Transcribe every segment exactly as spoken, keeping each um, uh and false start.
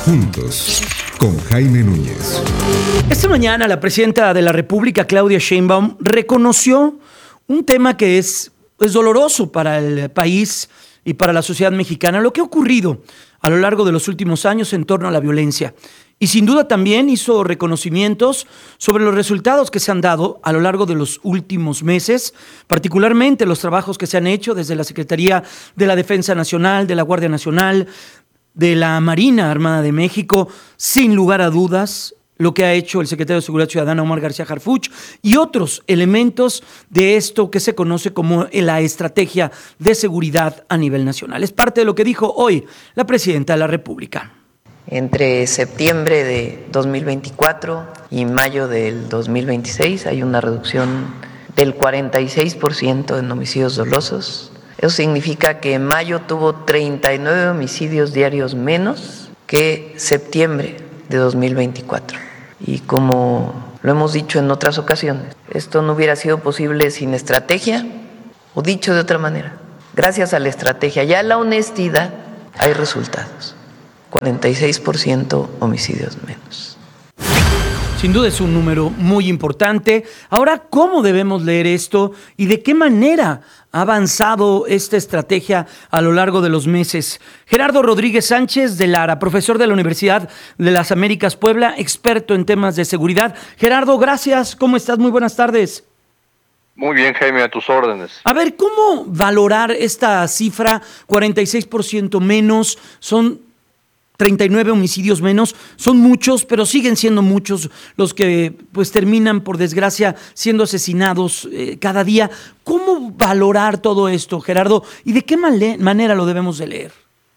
Juntos, con Jaime Núñez. Esta mañana la presidenta de la República, Claudia Sheinbaum, reconoció un tema que es, es doloroso para el país y para la sociedad mexicana, lo que ha ocurrido a lo largo de los últimos años en torno a la violencia. Y sin duda también hizo reconocimientos sobre los resultados que se han dado a lo largo de los últimos meses, particularmente los trabajos que se han hecho desde la Secretaría de la Defensa Nacional, de la Guardia Nacional, de la Marina Armada de México, sin lugar a dudas, lo que ha hecho el secretario de Seguridad Ciudadana, Omar García Harfuch, y otros elementos de esto que se conoce como la estrategia de seguridad a nivel nacional. Es parte de lo que dijo hoy la presidenta de la República. Entre septiembre de dos mil veinticuatro y mayo del dos mil veintiséis hay una reducción del cuarenta y seis por ciento en homicidios dolosos. Eso significa que en mayo tuvo treinta y nueve homicidios diarios menos que septiembre de dos mil veinticuatro. Y como lo hemos dicho en otras ocasiones, esto no hubiera sido posible sin estrategia, o dicho de otra manera, gracias a la estrategia y a la honestidad hay resultados. cuarenta y seis por ciento homicidios menos. Sin duda es un número muy importante. Ahora, ¿cómo debemos leer esto y de qué manera ha avanzado esta estrategia a lo largo de los meses? Gerardo Rodríguez Sánchez de Lara, profesor de la Universidad de las Américas Puebla, experto en temas de seguridad. Gerardo, gracias. ¿Cómo estás? Muy buenas tardes. Muy bien, Jaime, a tus órdenes. A ver, ¿cómo valorar esta cifra? cuarenta y seis por ciento menos, son treinta y nueve homicidios menos, son muchos, pero siguen siendo muchos los que pues terminan, por desgracia, siendo asesinados eh, cada día. ¿Cómo valorar todo esto, Gerardo? ¿Y de qué male- manera lo debemos de leer?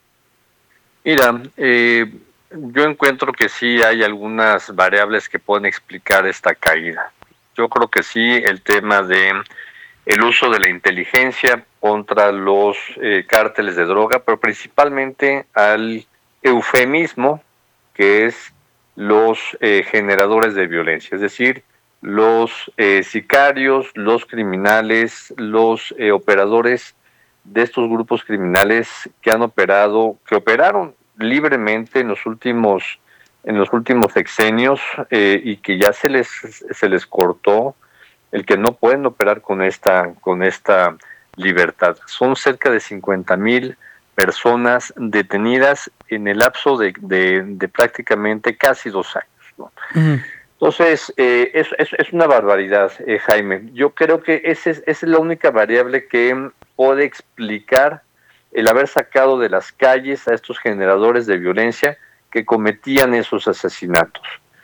Mira, eh, yo encuentro que sí hay algunas variables que pueden explicar esta caída. Yo creo que sí, el tema de el uso de la inteligencia contra los eh, cárteles de droga, pero principalmente al eufemismo que es los eh, generadores de violencia, es decir, los eh, sicarios, los criminales, los eh, operadores de estos grupos criminales que han operado, que operaron libremente en los últimos, en los últimos sexenios eh, y que ya se les se les cortó el que no pueden operar con esta con esta libertad. Son cerca de cincuenta mil personas detenidas en el lapso de, de, de prácticamente casi dos años, ¿no? Uh-huh. Entonces, eh, es, es, es una barbaridad, eh, Jaime. Yo creo que esa es, esa es la única variable que puede explicar el haber sacado de las calles a estos generadores de violencia que cometían esos asesinatos.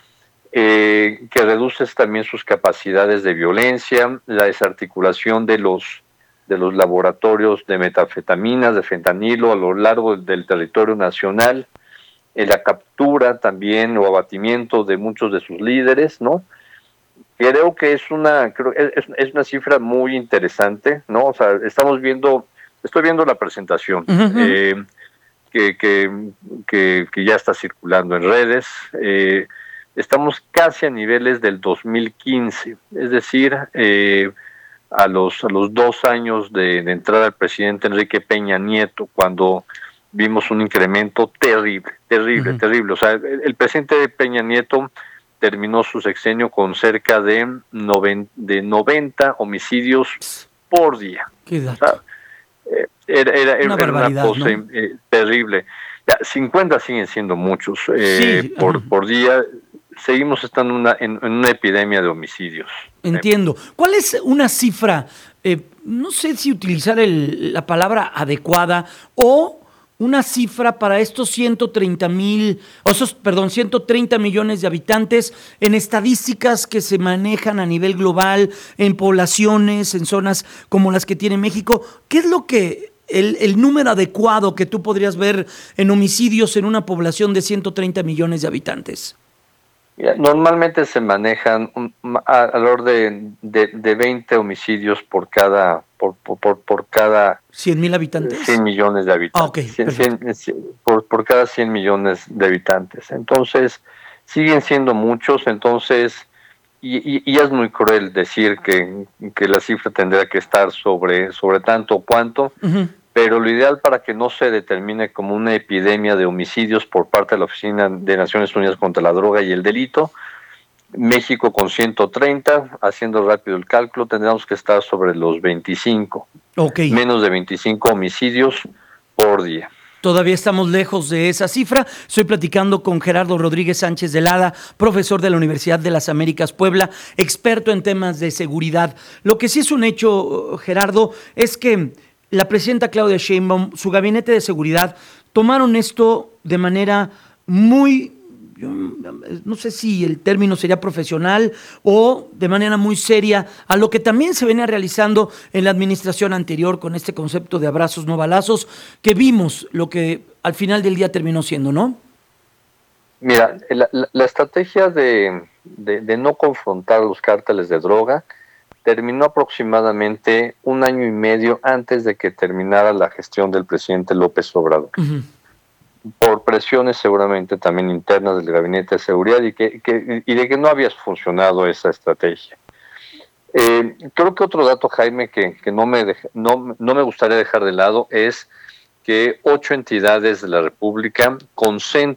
Eh, que reduce también sus capacidades de violencia, la desarticulación de los de los laboratorios de metanfetaminas, de fentanilo a lo largo del territorio nacional, en la captura también o abatimiento de muchos de sus líderes, ¿no? Creo que es una creo, es, es una cifra muy interesante, ¿no? O sea, estamos viendo, estoy viendo la presentación uh-huh. eh, que, que, que, que ya está circulando en redes. Eh, estamos casi a niveles del dos mil quince, es decir, eh, a los a los dos años de, de entrada del presidente Enrique Peña Nieto, cuando vimos un incremento terrible, terrible, uh-huh. terrible. O sea, el, el presidente Peña Nieto terminó su sexenio con cerca de, noven, de noventa homicidios por día. ¿Qué edad? O sea, eh, era, era, una, era una cosa, ¿no? eh, terrible. Ya, cincuenta siguen siendo muchos eh, sí, por, uh-huh. por día. Seguimos estando en una, en, en una epidemia de homicidios. Entiendo. ¿Cuál es una cifra, eh, no sé si utilizar el, la palabra adecuada, o una cifra para estos ciento treinta mil, o esos, perdón, ciento treinta millones de habitantes en estadísticas que se manejan a nivel global, en poblaciones, en zonas como las que tiene México? ¿Qué es lo que el, el número adecuado que tú podrías ver en homicidios en una población de ciento treinta millones de habitantes? Normalmente se manejan un, alrededor de, de, de veinte homicidios por cada por por, por cada cien mil habitantes. cien millones de habitantes. Ah, okay, cien, cien, cien, por, por cada cien millones de habitantes. Entonces, siguen siendo muchos, entonces, y, y, y es muy cruel decir que, que la cifra tendría que estar sobre, sobre tanto o cuanto, uh-huh. pero lo ideal para que no se determine como una epidemia de homicidios por parte de la Oficina de Naciones Unidas contra la Droga y el Delito, México con ciento treinta, haciendo rápido el cálculo, tendríamos que estar sobre los veinticinco, Okay. menos de veinticinco homicidios por día. Todavía estamos lejos de esa cifra. Estoy platicando con Gerardo Rodríguez Sánchez de Lada, profesor de la Universidad de las Américas Puebla, experto en temas de seguridad. Lo que sí es un hecho, Gerardo, es que la presidenta Claudia Sheinbaum, su gabinete de seguridad, tomaron esto de manera muy, yo no sé si el término sería profesional o de manera muy seria, a lo que también se venía realizando en la administración anterior con este concepto de abrazos no balazos, que vimos lo que al final del día terminó siendo, ¿no? Mira, la, la, la estrategia de, de, de no confrontar los cárteles de droga terminó aproximadamente un año y medio antes de que terminara la gestión del presidente López Obrador. Uh-huh. Por presiones seguramente también internas del Gabinete de Seguridad y, que, que, y de que no había funcionado esa estrategia. Eh, creo que otro dato, Jaime, que, que no, me deja, no, no me gustaría dejar de lado es que ocho entidades de la República concentran